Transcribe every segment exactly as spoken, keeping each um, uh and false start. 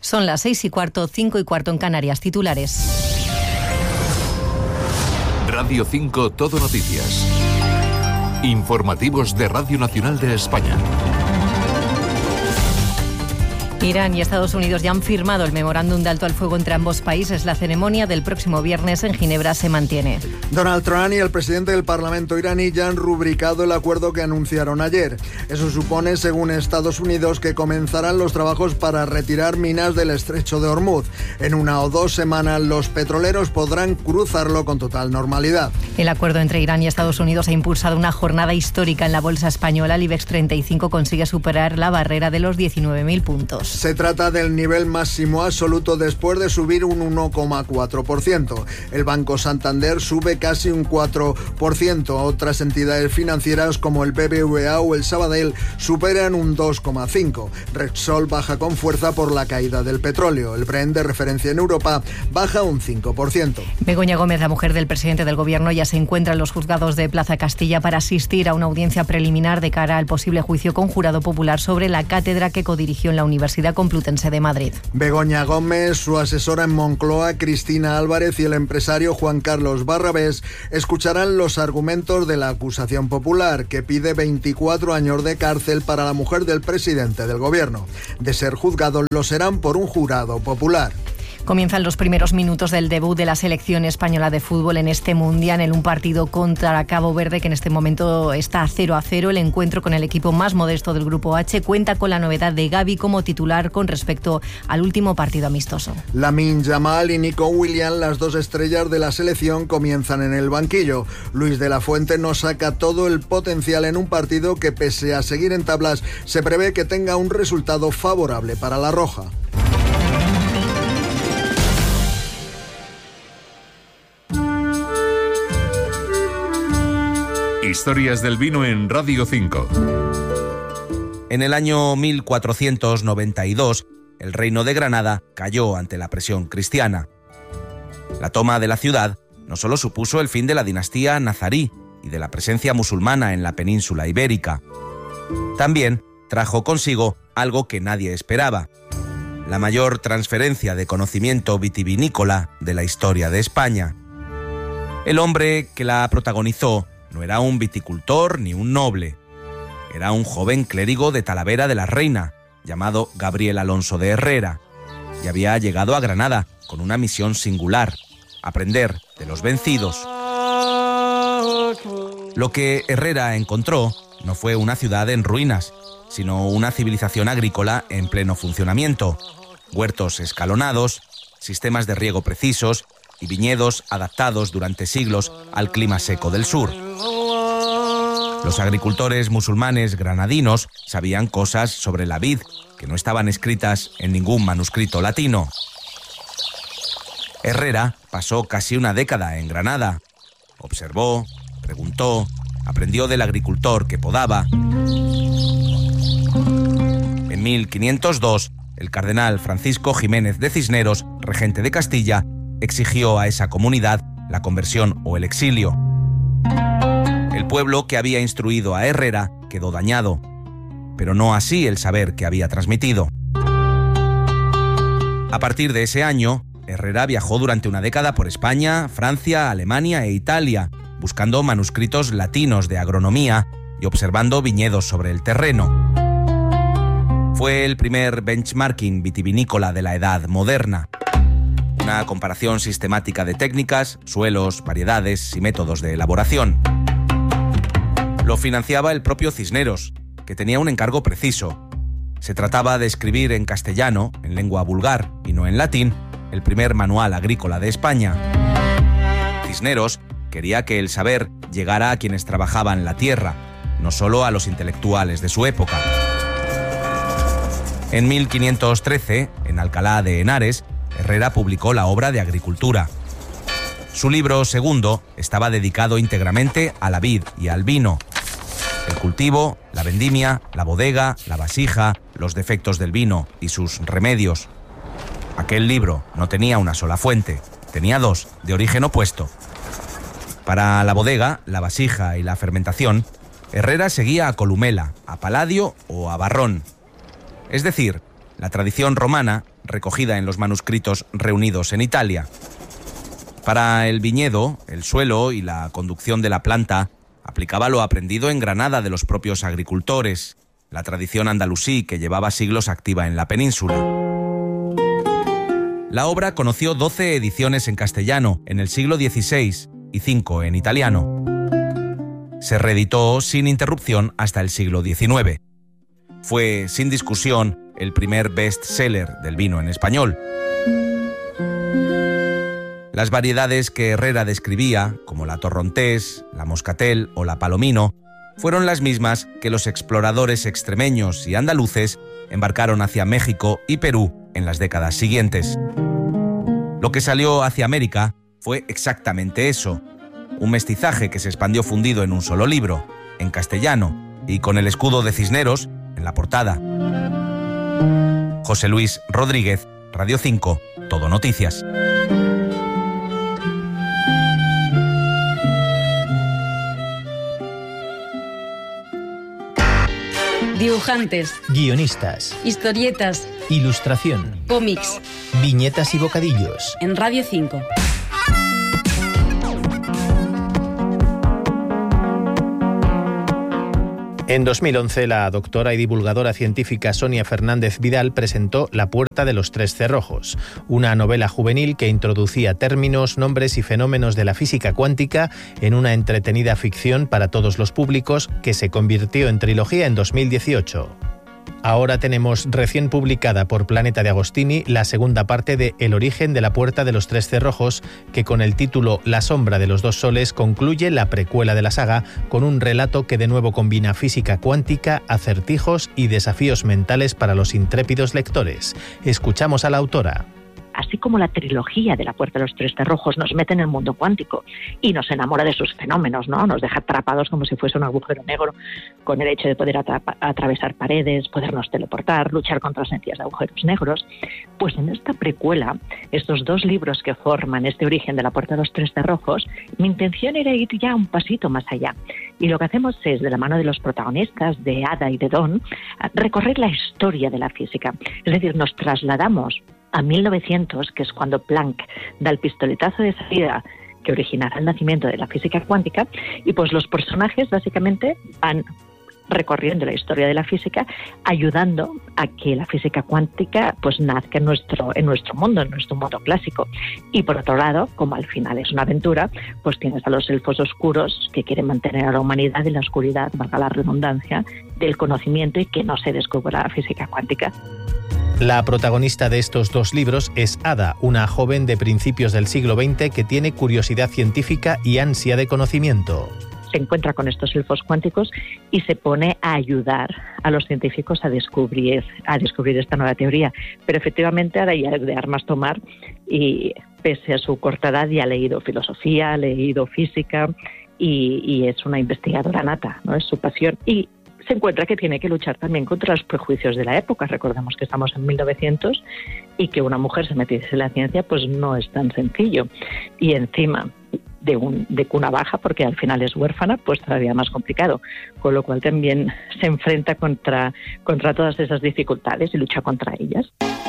Son las seis y cuarto, cinco y cuarto en Canarias. Titulares. Radio cinco Todo Noticias. Informativos de Radio Nacional de España. Irán y Estados Unidos ya han firmado el memorándum de alto al fuego entre ambos países. La ceremonia del próximo viernes en Ginebra se mantiene. Donald Trump y el presidente del Parlamento iraní ya han rubricado el acuerdo que anunciaron ayer. Eso supone, según Estados Unidos, que comenzarán los trabajos para retirar minas del estrecho de Hormuz. En una o dos semanas los petroleros podrán cruzarlo con total normalidad. El acuerdo entre Irán y Estados Unidos ha impulsado una jornada histórica en la bolsa española. El IBEX treinta y cinco consigue superar la barrera de los diecinueve mil puntos. Se trata del nivel máximo absoluto después de subir un uno coma cuatro por ciento. El Banco Santander sube casi un cuatro por ciento. Otras entidades financieras como el B B V A o el Sabadell superan un dos coma cinco por ciento. Repsol baja con fuerza por la caída del petróleo. El Brent de referencia en Europa baja un cinco por ciento. Begoña Gómez, la mujer del presidente del Gobierno, ya se encuentra en los juzgados de Plaza Castilla para asistir a una audiencia preliminar de cara al posible juicio con jurado popular sobre la cátedra que codirigió en la Universidad Complutense de Madrid. Begoña Gómez, su asesora en Moncloa, Cristina Álvarez, y el empresario Juan Carlos Barrabés escucharán los argumentos de la acusación popular, que pide veinticuatro años de cárcel para la mujer del presidente del Gobierno. De ser juzgados, lo serán por un jurado popular. Comienzan los primeros minutos del debut de la selección española de fútbol en este Mundial, en un partido contra Cabo Verde que en este momento está cero a cero. El encuentro con el equipo más modesto del Grupo H cuenta con la novedad de Gavi como titular con respecto al último partido amistoso. Lamine Yamal y Nico Williams, las dos estrellas de la selección, comienzan en el banquillo. Luis de la Fuente no saca todo el potencial en un partido que, pese a seguir en tablas, se prevé que tenga un resultado favorable para la Roja. Historias del vino en Radio cinco. En el año mil cuatrocientos noventa y dos, el reino de Granada cayó ante la presión cristiana. La toma de la ciudad no solo supuso el fin de la dinastía nazarí y de la presencia musulmana en la península ibérica, también trajo consigo algo que nadie esperaba: la mayor transferencia de conocimiento vitivinícola de la historia de España. El hombre que la protagonizó no era un viticultor ni un noble. Era un joven clérigo de Talavera de la Reina, llamado Gabriel Alonso de Herrera, y había llegado a Granada con una misión singular: aprender de los vencidos. Lo que Herrera encontró no fue una ciudad en ruinas, sino una civilización agrícola en pleno funcionamiento, huertos escalonados, sistemas de riego precisos y viñedos adaptados durante siglos al clima seco del sur. Los agricultores musulmanes granadinos sabían cosas sobre la vid que no estaban escritas en ningún manuscrito latino. Herrera pasó casi una década en Granada. Observó, preguntó, aprendió del agricultor que podaba. En mil quinientos dos, el cardenal Francisco Jiménez de Cisneros, regente de Castilla, exigió a esa comunidad la conversión o el exilio. El pueblo que había instruido a Herrera quedó dañado, pero no así el saber que había transmitido. A partir de ese año, Herrera viajó durante una década por España, Francia, Alemania e Italia, buscando manuscritos latinos de agronomía y observando viñedos sobre el terreno. Fue el primer benchmarking vitivinícola de la Edad Moderna. Una comparación sistemática de técnicas, suelos, variedades y métodos de elaboración. Lo financiaba el propio Cisneros, que tenía un encargo preciso. Se trataba de escribir en castellano, en lengua vulgar y no en latín, el primer manual agrícola de España. Cisneros quería que el saber llegara a quienes trabajaban la tierra, no solo a los intelectuales de su época. En mil quinientos trece, en Alcalá de Henares, Herrera publicó la obra de agricultura. Su libro segundo estaba dedicado íntegramente a la vid y al vino. El cultivo, la vendimia, la bodega, la vasija, los defectos del vino y sus remedios. Aquel libro no tenía una sola fuente, tenía dos, de origen opuesto. Para la bodega, la vasija y la fermentación, Herrera seguía a Columela, a Palladio o a Barrón. Es decir, la tradición romana recogida en los manuscritos reunidos en Italia. Para el viñedo, el suelo y la conducción de la planta aplicaba lo aprendido en Granada de los propios agricultores, la tradición andalusí que llevaba siglos activa en la península. La obra conoció doce ediciones en castellano en el siglo dieciséis y cinco en italiano. Se reeditó sin interrupción hasta el siglo diecinueve. Fue, sin discusión, el primer best-seller del vino en español. Las variedades que Herrera describía, como la torrontés, la moscatel o la palomino, fueron las mismas que los exploradores extremeños y andaluces embarcaron hacia México y Perú en las décadas siguientes. Lo que salió hacia América fue exactamente eso, un mestizaje que se expandió fundido en un solo libro, en castellano, y con el escudo de Cisneros en la portada. José Luis Rodríguez, Radio cinco, Todo Noticias. Dibujantes, guionistas, historietas, ilustración, cómics, viñetas y bocadillos. En Radio cinco. En dos mil once, la doctora y divulgadora científica Sonia Fernández Vidal presentó La puerta de los tres cerrojos, una novela juvenil que introducía términos, nombres y fenómenos de la física cuántica en una entretenida ficción para todos los públicos que se convirtió en trilogía en dos mil dieciocho. Ahora tenemos recién publicada por Planeta de Agostini la segunda parte de El origen de la puerta de los tres cerrojos, que con el título La sombra de los dos soles concluye la precuela de la saga con un relato que de nuevo combina física cuántica, acertijos y desafíos mentales para los intrépidos lectores. Escuchamos a la autora. Así como la trilogía de La puerta de los tres cerrojos nos mete en el mundo cuántico y nos enamora de sus fenómenos, ¿no? Nos deja atrapados como si fuese un agujero negro, con el hecho de poder atrapa- atravesar paredes, podernos teleportar, luchar contra las energías de agujeros negros. Pues en esta precuela, estos dos libros que forman este origen de La puerta de los tres cerrojos, mi intención era ir ya un pasito más allá. Y lo que hacemos es, de la mano de los protagonistas, de Ada y de Don, recorrer la historia de la física. Es decir, nos trasladamos a mil novecientos, que es cuando Planck da el pistoletazo de salida que originará el nacimiento de la física cuántica, y pues los personajes básicamente van recorriendo la historia de la física, ayudando a que la física cuántica pues nazca en nuestro, en nuestro mundo, en nuestro mundo clásico. Y por otro lado, como al final es una aventura, pues tienes a los elfos oscuros que quieren mantener a la humanidad en la oscuridad, valga la redundancia, del conocimiento y que no se descubra la física cuántica. La protagonista de estos dos libros es Ada, una joven de principios del siglo veinte que tiene curiosidad científica y ansia de conocimiento. Se encuentra con estos elfos cuánticos y se pone a ayudar a los científicos a descubrir, a descubrir esta nueva teoría. Pero efectivamente Ada ya es de armas tomar y pese a su corta edad ya ha leído filosofía, ha leído física y, y es una investigadora nata, ¿no? Es su pasión. Y se encuentra que tiene que luchar también contra los prejuicios de la época. Recordemos que estamos en mil novecientos y que una mujer se metiese en la ciencia pues no es tan sencillo. Y encima de, un, de cuna baja, porque al final es huérfana, pues todavía más complicado. Con lo cual también se enfrenta contra, contra todas esas dificultades y lucha contra ellas.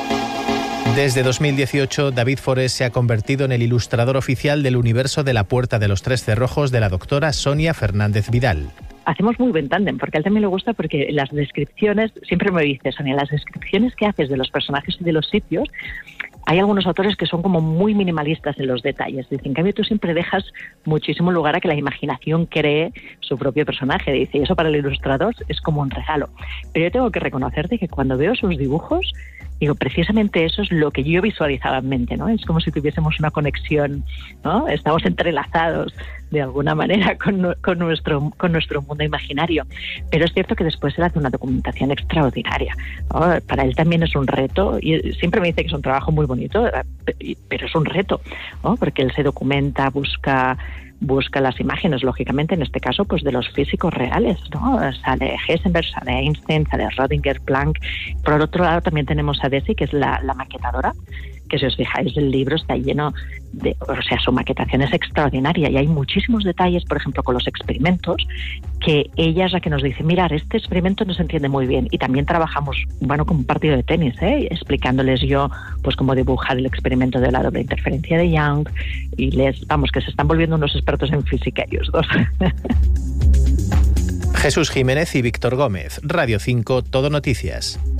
Desde dos mil dieciocho, David Forés se ha convertido en el ilustrador oficial del universo de La puerta de los tres cerrojos de la doctora Sonia Fernández Vidal. Hacemos muy buen tándem, porque a él también le gusta, porque las descripciones, siempre me dice, Sonia, las descripciones que haces de los personajes y de los sitios, hay algunos autores que son como muy minimalistas en los detalles. Dice, en cambio tú siempre dejas muchísimo lugar a que la imaginación cree su propio personaje. Dice, y eso para el ilustrador es como un regalo. Pero yo tengo que reconocerte que cuando veo sus dibujos, digo, precisamente eso es lo que yo visualizaba en mente, ¿no? Es como si tuviésemos una conexión, ¿no? Estamos entrelazados de alguna manera con, con, nuestro, con nuestro mundo imaginario. Pero es cierto que después él hace una documentación extraordinaria, ¿no? Para él también es un reto, y siempre me dice que es un trabajo muy bonito, pero es un reto, ¿no? Porque él se documenta, busca... busca las imágenes, lógicamente, en este caso, pues de los físicos reales, ¿no? Sale Heisenberg, sale Einstein, sale Rödinger, Planck. Por otro lado, también tenemos a Desi, que es la, la maquetadora, que que si os fijáis el libro está lleno de, o sea, su maquetación es extraordinaria y hay muchísimos detalles, por ejemplo, con los experimentos, que ella es la que nos dice, mirad, este experimento no se entiende muy bien. Y también trabajamos, bueno, como un partido de tenis, ¿eh? explicándoles yo, pues, cómo dibujar el experimento de la doble interferencia de Young, y les, vamos, que se están volviendo unos expertos en física ellos dos. Jesús Jiménez y Víctor Gómez, Radio cinco, Todo Noticias.